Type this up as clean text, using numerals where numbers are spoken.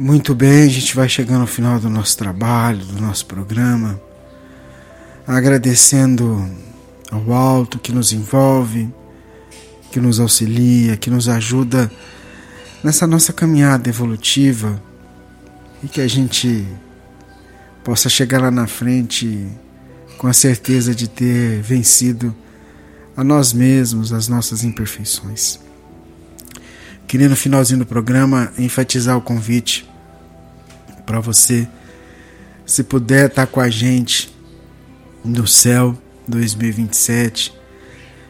Muito bem, a gente vai chegando ao final do nosso trabalho, do nosso programa, agradecendo ao alto que nos envolve, que nos auxilia, que nos ajuda nessa nossa caminhada evolutiva e que a gente possa chegar lá na frente com a certeza de ter vencido a nós mesmos, as nossas imperfeições. Queria no finalzinho do programa enfatizar o convite para você, se puder estar com a gente no céu 2027,